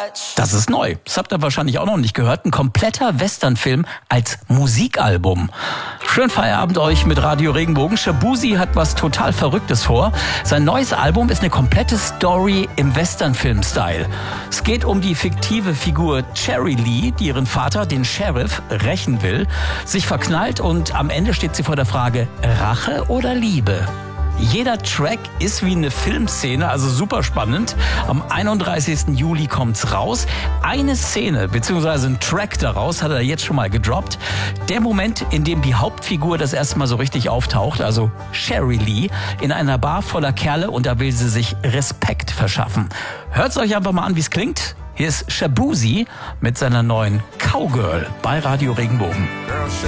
Das ist neu. Das habt ihr wahrscheinlich auch noch nicht gehört. Ein kompletter Westernfilm als Musikalbum. Schönen Feierabend euch mit Radio Regenbogen. Shaboozey hat was total Verrücktes vor. Sein neues Album ist eine komplette Story im Westernfilm-Style. Es geht um die fiktive Figur Cherry Lee, die ihren Vater, den Sheriff, rächen will, sich verknallt und am Ende steht sie vor der Frage, Rache oder Liebe? Jeder Track ist wie eine Filmszene, also super spannend. Am 31. Juli kommt's raus. Eine Szene bzw. ein Track daraus hat er jetzt schon mal gedroppt. Der Moment, in dem die Hauptfigur das erste Mal so richtig auftaucht, also Cherry Lee, in einer Bar voller Kerle und da will sie sich Respekt verschaffen. Hört's euch einfach mal an, wie es klingt. Hier ist Shaboozey mit seiner neuen Cowgirl bei Radio Regenbogen.